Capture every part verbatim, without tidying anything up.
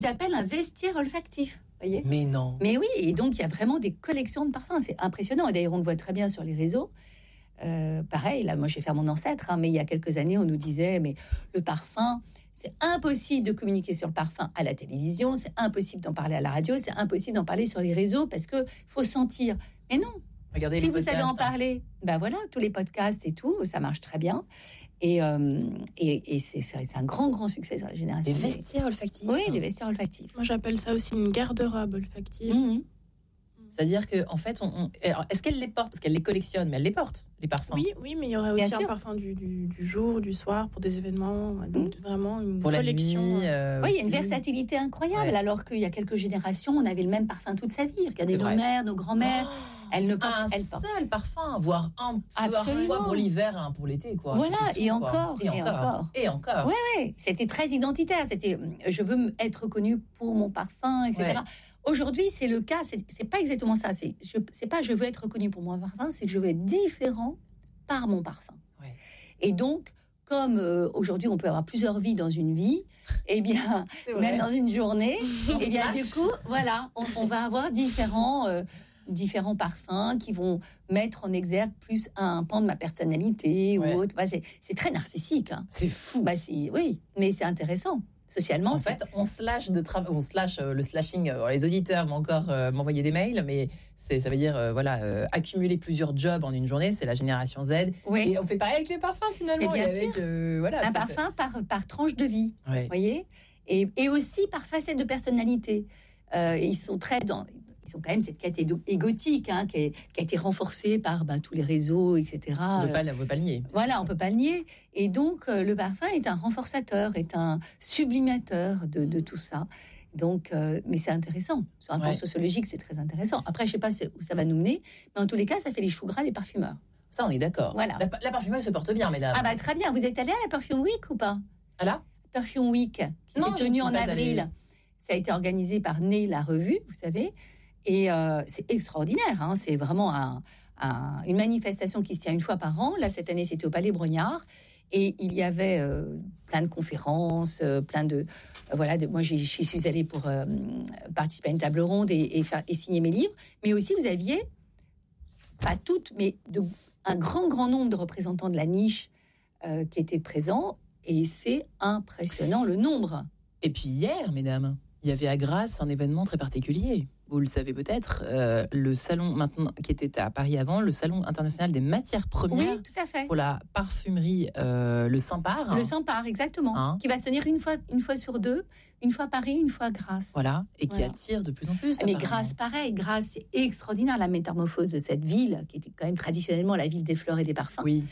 Ça s'appelle un vestiaire olfactif. Voyez ? Mais non. Mais oui, et donc il y a vraiment des collections de parfums. C'est impressionnant. Et d'ailleurs, on le voit très bien sur les réseaux. Euh, pareil, là, moi, je vais faire mon ancêtre, hein, mais il y a quelques années, on nous disait, mais le parfum, c'est impossible de communiquer sur le parfum à la télévision, c'est impossible d'en parler à la radio, c'est impossible d'en parler sur les réseaux parce que faut sentir. Mais non. Regardez si les vous podcasts, savez en hein. parler, ben voilà, tous les podcasts et tout, ça marche très bien. Et, euh, et, et c'est, c'est, c'est un grand, grand succès sur la génération. Des vestiaires olfactifs. Oui, des vestiaires olfactifs. Moi, j'appelle ça aussi une garde-robe olfactive. Mmh. C'est-à-dire que en fait, on, on... Alors, est-ce qu'elle les porte? Parce qu'elle les collectionne, mais elle les porte, les parfums. Oui, oui, mais il y aurait Bien aussi sûr. un parfum du, du, du jour, du soir, pour des événements. Donc, Mmh. vraiment une Pour collection. la nuit. Euh, Oui, il y a une aussi. versatilité incroyable, Ouais. alors qu'il y a quelques générations, on avait le même parfum toute sa vie. Regardez C'est nos vrai. mères, nos grands-mères, Oh, elles ne portent, un elles portent. seul parfum, voire un Absolument. fois pour l'hiver, un pour l'été, quoi. Voilà, C'était et tout, quoi. encore, et et encore, encore. et encore. Ouais, ouais, c'était très identitaire. C'était, je veux être connue pour mon parfum, et cetera. Ouais. Aujourd'hui, c'est le cas. C'est, c'est pas exactement ça. C'est, je, c'est pas je veux être reconnue pour mon parfum, c'est que je veux être différent par mon parfum. Ouais. Et donc, comme euh, aujourd'hui, on peut avoir plusieurs vies dans une vie, eh bien, C'est vrai. même dans une journée, On eh se bien, lâche. du coup, voilà, on, on va avoir différents. Euh, différents parfums qui vont mettre en exergue plus un pan de ma personnalité Ouais. ou autre. Bah, c'est, c'est très narcissique. Hein. C'est fou. Bah, c'est, oui, mais c'est intéressant. Socialement, En c'est... fait, on se lâche de travail, on se lâche euh, le slashing. euh, les auditeurs vont encore euh, m'envoyer des mails, mais c'est, ça veut dire euh, voilà, euh, accumuler plusieurs jobs en une journée, c'est la génération Z. Oui. Et on fait pareil avec les parfums finalement. Mais bien et avec, sûr. euh, voilà, un peut-être- parfum par, par tranche de vie, Ouais. vous voyez, et, et aussi par facette de personnalité. Euh, ils sont très dans... Ils ont quand même cette quête égo- égotique hein, qui, est- qui a été renforcée par bah, tous les réseaux, et cetera. On ne peut pas, on peut pas le nier. Voilà, on peut pas le nier. Et donc, euh, le parfum est un renforçateur, est un sublimateur de, de tout ça. Donc, euh, mais c'est intéressant. Sur un plan Ouais. sociologique, c'est très intéressant. Après, je sais pas c'est- où ça va nous mener, mais en tous les cas, ça fait les choux gras des parfumeurs. Ça, on est d'accord. Voilà. La, la parfumeuse se porte bien, mesdames. Ah bah très bien. Vous êtes allé à la Perfume Week ou pas? Ah là Perfume Week, qui Non, s'est je ne tenue suis en pas avril. allée. Ça a été organisé par Né la revue, vous savez. Et euh, c'est extraordinaire. Hein. C'est vraiment un, un, une manifestation qui se tient une fois par an. Là, cette année, c'était au Palais Brognard. Et il y avait euh, plein de conférences, euh, plein de... euh, voilà, de, moi, j'y, j'y suis allée pour euh, participer à une table ronde et, et, faire, et signer mes livres. Mais aussi, vous aviez, pas toutes, mais de, un grand, grand nombre de représentants de la niche euh, qui étaient présents. Et c'est impressionnant, le nombre. Et puis hier, mesdames, il y avait à Grasse un événement très particulier. Vous le savez peut-être, euh, le salon maintenant qui était à Paris avant, le salon international des matières premières Oui, tout à fait. pour la parfumerie, euh, le Saint-Par. Le Saint-Par, exactement. Hein. Qui va se tenir une fois, une fois sur deux, une fois Paris, une fois Grasse. Voilà, et qui Voilà. attire de plus en plus. Mais apparemment. Grasse, pareil, Grasse, c'est extraordinaire la métamorphose de cette ville, qui était quand même traditionnellement la ville des fleurs et des parfums. Oui,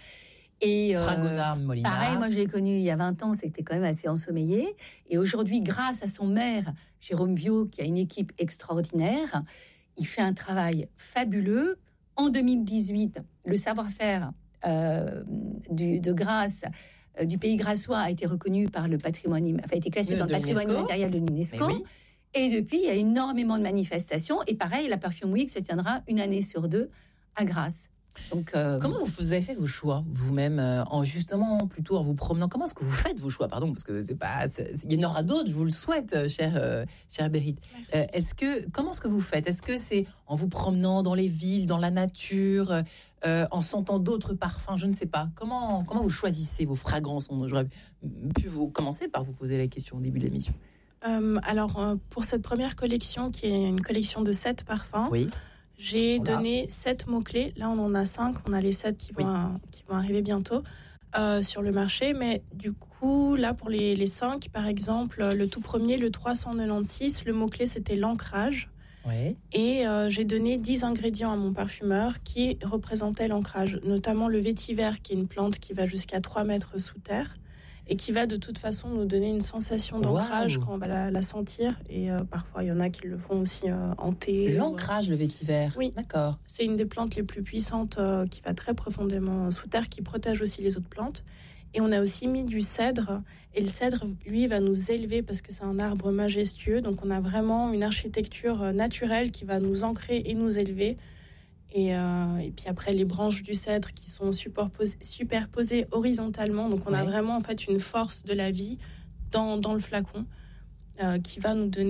Et euh, Fragonard, Molinard. pareil, moi je l'ai connu il y a vingt ans, c'était quand même assez ensommeillé. Et aujourd'hui, grâce à son maire, Jérôme Viau, qui a une équipe extraordinaire, il fait un travail fabuleux. En deux mille dix-huit, le savoir-faire euh, du, de Grasse, euh, du pays grassois, a été reconnu par le patrimoine, im- enfin, a été classé De- dans le de patrimoine l'UNESCO. immatériel de Mais l'UNESCO. oui. Et depuis, il y a énormément de manifestations. Et pareil, la Perfume Week se tiendra une année sur deux à Grasse. Donc, euh, Comment vous avez fait vos choix vous-même, euh, en justement plutôt en vous promenant? Comment est-ce que vous faites vos choix? Pardon, parce que c'est pas, c'est- il y en aura d'autres. Je vous le souhaite, euh, chère, euh, chère Bérit. Merci. Euh, est-ce que comment est-ce que vous faites? Est-ce que c'est en vous promenant dans les villes, dans la nature, euh, en sentant d'autres parfums? Je ne sais pas. Comment comment vous choisissez vos fragrances? On- J'aurais pu vous commencer par vous poser la question au début de l'émission. Euh, alors, euh, pour cette première collection, qui est une collection de sept parfums, Oui. j'ai Voilà. donné sept mots-clés. Là, on en a cinq. On a les sept qui vont, Oui. qui vont arriver bientôt euh, sur le marché. Mais du coup, là, pour les, les cinq, par exemple, le tout premier, le trois cent quatre-vingt-seize, le mot-clé, c'était l'ancrage. Ouais. Et euh, j'ai donné dix ingrédients à mon parfumeur qui représentaient l'ancrage, notamment le vétiver, qui est une plante qui va jusqu'à trois mètres sous terre et qui va de toute façon nous donner une sensation d'ancrage Waouh. quand on va la, la sentir. Et euh, parfois, il y en a qui le font aussi euh, en thé. L'ancrage, le vétiver. Oui. D'accord. C'est une des plantes les plus puissantes euh, qui va très profondément sous terre, qui protège aussi les autres plantes. Et on a aussi mis du cèdre. Et le cèdre, lui, va nous élever parce que c'est un arbre majestueux. Donc, on a vraiment une architecture euh, naturelle qui va nous ancrer et nous élever. Et, euh, et puis après, les branches du cèdre qui sont superposées, superposées horizontalement. Donc, on Ouais. a vraiment en fait une force de la vie dans, dans le flacon. euh, qui va nous donner